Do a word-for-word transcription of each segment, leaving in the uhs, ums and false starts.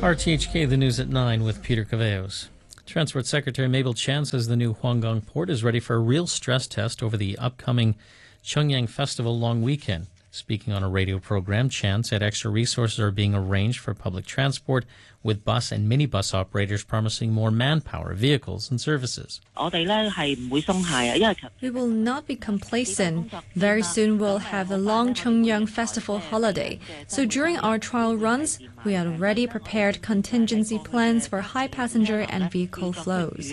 R T H K, the news at nine with Peter Caveos. Transport Secretary Mabel Chan says the new Huanggang port is ready for a real stress test over the upcoming Chungyang Festival long weekend. Speaking on a radio program, Chan said extra resources are being arranged for public transport, with bus and minibus operators promising more manpower, vehicles and services. We will not be complacent. Very soon we'll have the long Chungyang Festival holiday. So during our trial runs, we had already prepared contingency plans for high passenger and vehicle flows.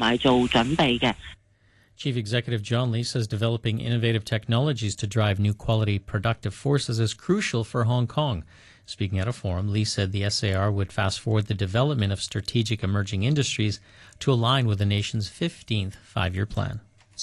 Chief Executive John Lee says developing innovative technologies to drive new quality productive forces is crucial for Hong Kong. Speaking at a forum, Lee said the S A R would fast-forward the development of strategic emerging industries to align with the nation's fifteenth five-year plan.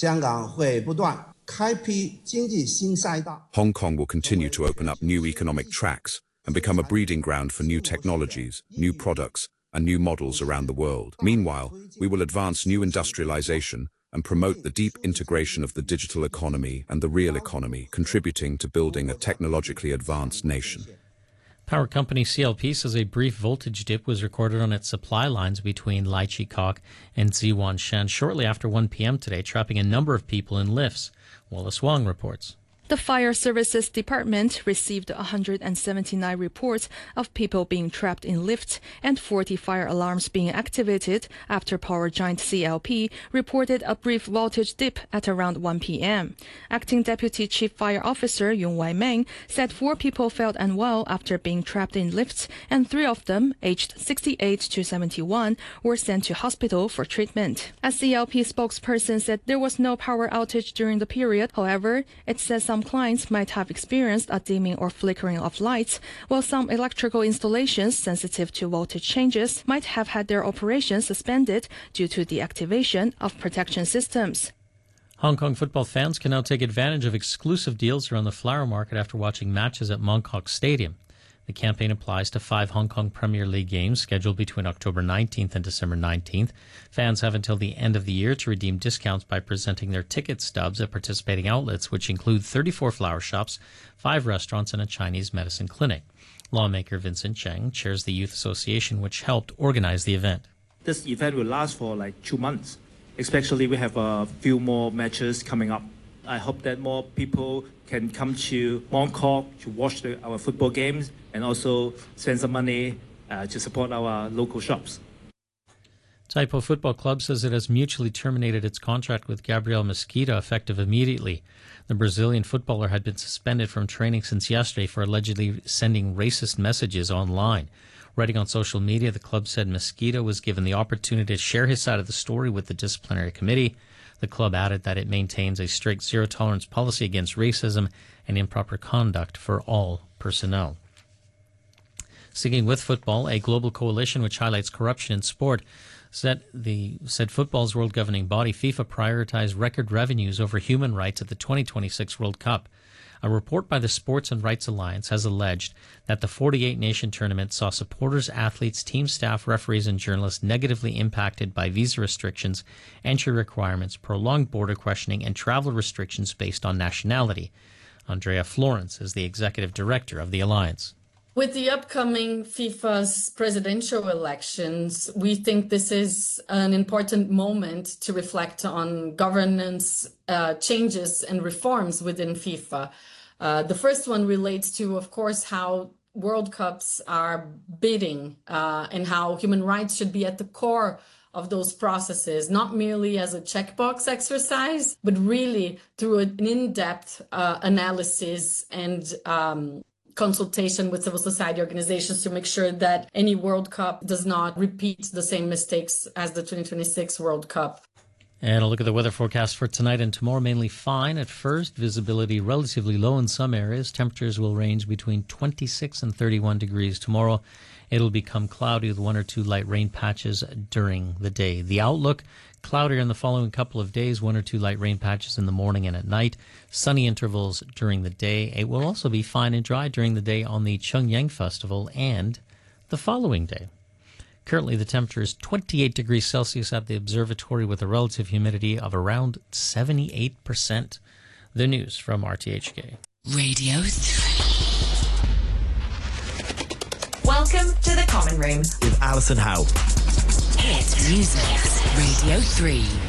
Hong Kong will continue to open up new economic tracks and become a breeding ground for new technologies, new products, and new models around the world. Meanwhile, we will advance new industrialization and promote the deep integration of the digital economy and the real economy, contributing to building a technologically advanced nation. Power company C L P says a brief voltage dip was recorded on its supply lines between Lai Chi Kok and Ziwan Shan shortly after one p.m. today, trapping a number of people in lifts. Wallace Wong reports. The Fire Services Department received one hundred seventy-nine reports of people being trapped in lifts and forty fire alarms being activated after power giant C L P reported a brief voltage dip at around one p.m. Acting Deputy Chief Fire Officer Yung Wai Meng said four people felt unwell after being trapped in lifts, and three of them, aged sixty-eight to seventy-one, were sent to hospital for treatment. A C L P spokesperson said there was no power outage during the period. However, it says some Some clients might have experienced a dimming or flickering of lights, while some electrical installations sensitive to voltage changes might have had their operations suspended due to the activation of protection systems. Hong Kong football fans can now take advantage of exclusive deals around the flower market after watching matches at Mong Kok Stadium. The campaign applies to five Hong Kong Premier League games scheduled between October nineteenth and December nineteenth. Fans have until the end of the year to redeem discounts by presenting their ticket stubs at participating outlets, which include thirty-four flower shops, five restaurants, and a Chinese medicine clinic. Lawmaker Vincent Cheng chairs the Youth Association, which helped organize the event. This event will last for like two months. Especially we have a few more matches coming up. I hope that more people can come to Mong Kok to watch the, our football games and also spend some money uh, to support our local shops. Tai Po Football Club says it has mutually terminated its contract with Gabriel Mesquita effective immediately. The Brazilian footballer had been suspended from training since yesterday for allegedly sending racist messages online. Writing on social media, the club said Mesquita was given the opportunity to share his side of the story with the disciplinary committee. The club added that it maintains a strict zero-tolerance policy against racism and improper conduct for all personnel. Sticking with football, a global coalition which highlights corruption in sport said, the, said football's world governing body, FIFA, prioritized record revenues over human rights at the twenty twenty-six World Cup. A report by the Sports and Rights Alliance has alleged that the forty-eight nation tournament saw supporters, athletes, team staff, referees, and journalists negatively impacted by visa restrictions, entry requirements, prolonged border questioning, and travel restrictions based on nationality. Andrea Florence is the executive director of the alliance. With the upcoming FIFA's presidential elections, we think this is an important moment to reflect on governance uh, changes and reforms within FIFA. Uh, the first one relates to, of course, how World Cups are bidding uh, and how human rights should be at the core of those processes, not merely as a checkbox exercise, but really through an in-depth uh, analysis and um, consultation with civil society organizations to make sure that any World Cup does not repeat the same mistakes as the twenty twenty-six World Cup. And a look at the weather forecast for tonight and tomorrow. Mainly fine at first. Visibility relatively low in some areas. Temperatures will range between twenty-six and thirty-one degrees tomorrow. It'll become cloudy with one or two light rain patches during the day. The outlook, cloudier in the following couple of days, one or two light rain patches in the morning and at night. Sunny intervals during the day. It will also be fine and dry during the day on the Chungyang Festival and the following day. Currently, the temperature is twenty-eight degrees Celsius at the observatory with a relative humidity of around seventy-eight percent. The news from R T H K. Radio three. Well Welcome to the Common Room with Alison Howe. Hit Music Radio three.